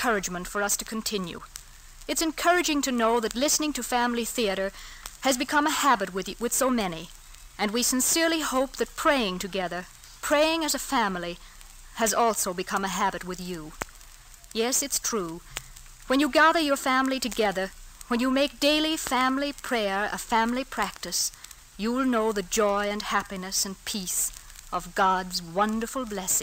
encouragement for us to continue. It's encouraging to know that listening to family theater has become a habit with so many, and we sincerely hope that praying together, praying as a family, has also become a habit with you. Yes, it's true. When you gather your family together, when you make daily family prayer a family practice, you will know the joy and happiness and peace of God's wonderful blessing.